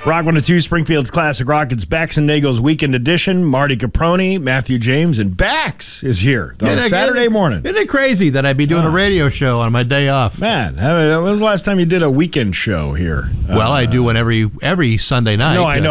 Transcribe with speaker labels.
Speaker 1: Rock 102, Springfield's Classic Rock. It's Bax and Nagel's Weekend Edition. Marty Caproni, Matthew James, and Bax is here on Saturday morning.
Speaker 2: Isn't it crazy that I'd be doing a radio show on my day off?
Speaker 1: Man, when was the last time you did a weekend show here?
Speaker 2: Well, I do one every Sunday night.
Speaker 1: No, I know.